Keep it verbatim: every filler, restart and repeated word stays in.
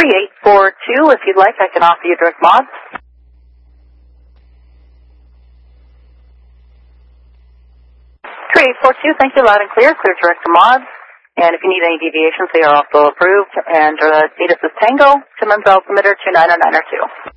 three eight four two. If you'd like, I can offer you direct mod. three eight four two, thank you, loud and clear, clear direct to mod. And if you need any deviations, they are also approved. And uh, status is Tango, Simmons altimeter two nine zero nine two.